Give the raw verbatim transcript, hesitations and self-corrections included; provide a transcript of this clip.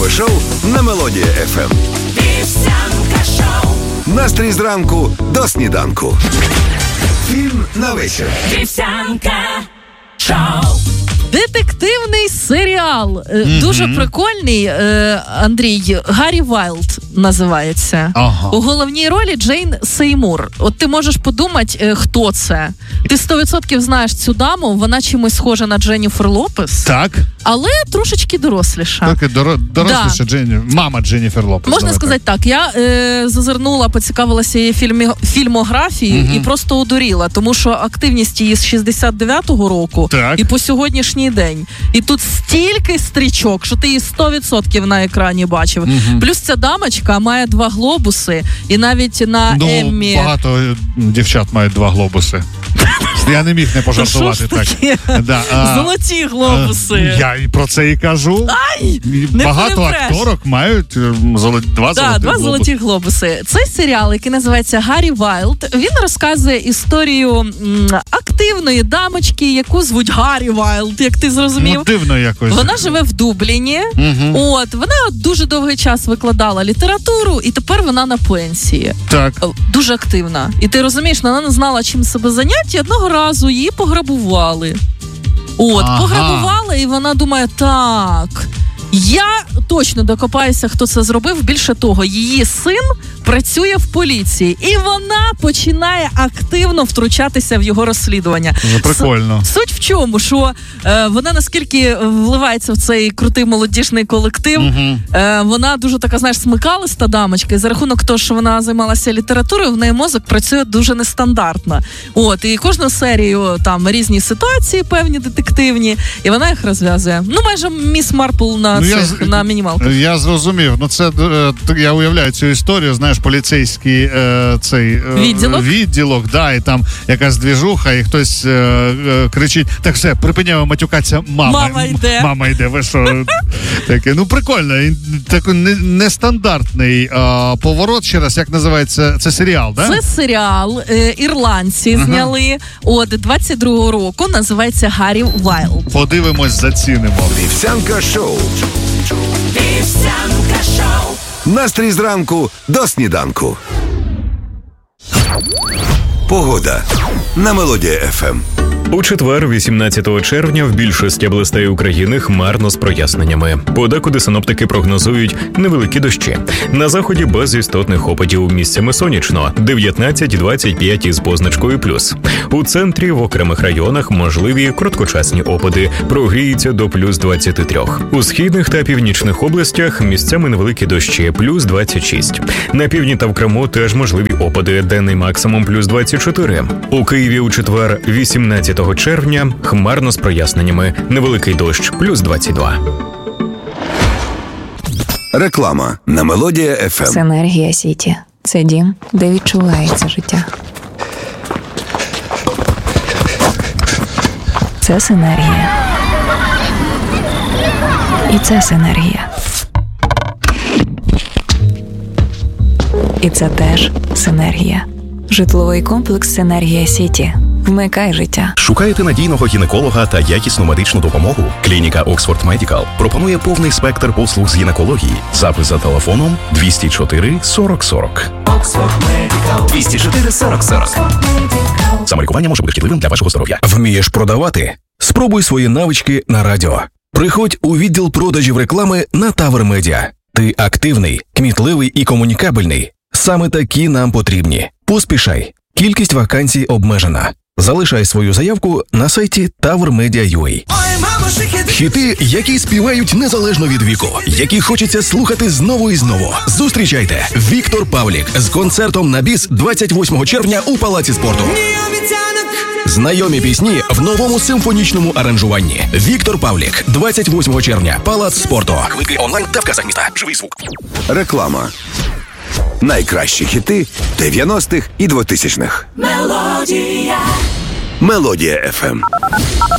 шоу на Мелодія еф ем. Вівсянка шоу. Настрій зранку до сніданку. Фільм на вечір. Вівсянка шоу. Детективний серіал. Mm-hmm. Дуже прикольний. Андрій, Гаррі Вайлд називається. Ага. У головній ролі Джейн Сеймур. От ти можеш подумати, хто це. Ти сто відсотків знаєш цю даму, вона чимось схожа на Дженніфер Лопес. Так. Але трошечки доросліша. Так, і доро, доросліша да. Дженні, мама Дженніфер Лопес. Можна сказати так. так. Я е, зазирнула, поцікавилася її фільмі, фільмографією mm-hmm. і просто одуріла, тому що активність її з шістдесят дев'ятого року так. і по сьогоднішній день. І тут стільки стрічок, що ти її сто відсотків на екрані бачив. Mm-hmm. Плюс ця дамочка має два глобуси, і навіть на ну, Еммі... багато дівчат мають два глобуси. Я не міг не пожартувати так. Да, а, Золоті глобуси. Я і про це і кажу. Ай, багато акторок мають золоті, два, да, золоті два глобуси. золоті глобуси. Цей серіал, який називається Гаррі Вайлд, він розказує історію м, активної дамочки, яку звуть Гаррі Вайлд, як ти зрозумів. Ну, дивно якось. Вона живе в Дубліні. Угу. От, вона дуже довгий час викладала літературу, і тепер вона на пенсії. Так. Дуже активна. І ти розумієш, вона не знала, чим себе зайняти, і одного разу її пограбували. От, ага. пограбували, і вона думає, так, я точно докопаюся, хто це зробив. Більше того, її син працює в поліції, і вона починає активно втручатися в його розслідування. Це прикольно. С- суть в чому, що е, вона наскільки вливається в цей крутий молодіжний колектив, угу. е, вона дуже така, знаєш, смикалиста дамочка, і за рахунок того, що вона займалася літературою, в неї мозок працює дуже нестандартно. От, і кожну серію там різні ситуації певні детективні, і вона їх розв'язує. Ну, майже міс Марпл на, ну, цих, я, на мінімалках. Я зрозумів. Ну, це, я уявляю цю історію, знаєш, поліцейський е, цей е, відділок, відділок, да, і там якась двіжуха, і хтось е, е, кричить, так все, припиняємо матюкатися, мама. Мама йде. Мама йде, ви що? Таке, ну, прикольно. Такий нестандартний е, поворот, ще раз, як називається, це серіал, да? Це серіал, е, ірландці ага. зняли, от двадцять другого року, називається Гаррі Вайлд. Подивимось, зацінимо. Вівсянка шоу. Вівсянка шоу. Настрій зранку до сніданку. Погода на Мелодія еф ем. У четвер, вісімнадцятого червня, в більшості областей України хмарно з проясненнями. Подекуди синоптики прогнозують невеликі дощі. На заході без істотних опадів, місцями сонячно, дев'ятнадцять-двадцять п'ять із позначкою плюс. У центрі в окремих районах можливі короткочасні опади, прогріється до плюс двадцять три. У східних та північних областях місцями невеликі дощі, плюс двадцять шість. На півдні та в Криму теж можливі опади, денний максимум плюс двадцять чотири. У Києві у четвер, вісімнадцятого червня, хмарно з проясненнями, невеликий дощ, плюс двадцять два. Реклама на Мелодія еф ем. Синергія Сіті. Це дім, де відчувається життя. Це синергія. І це синергія. І це теж синергія. Житловий комплекс «Синергія Сіті». Вмикай життя. Шукаєте надійного гінеколога та якісну медичну допомогу? Клініка Oxford Medical пропонує повний спектр послуг з гінекології. Запис за телефоном двісті чотири сорок сорок. Oxford Medical. двісті чотири сорок сорок. Самолікування може бути шкідливим для вашого здоров'я. Вмієш продавати? Спробуй свої навички на радіо. Приходь у відділ продажів реклами на Тавер Медіа. Ти активний, кмітливий і комунікабельний. Саме такі нам потрібні. Поспішай. Кількість вакансій обмежена. Залишай свою заявку на сайті тавер медіа крапка ю а. Хіти, які співають незалежно від віку, які хочеться слухати знову і знову. Зустрічайте Віктор Павлік з концертом на біс двадцять восьмого червня у Палаці спорту. Знайомі пісні в новому симфонічному аранжуванні. Віктор Павлік, двадцять восьмого червня, Палац спорту. Квитки онлайн та в касах міста. Живий звук. Реклама. Найкращі хіти дев'яностих і двотисячних. Мелодія. Мелодія еф ем.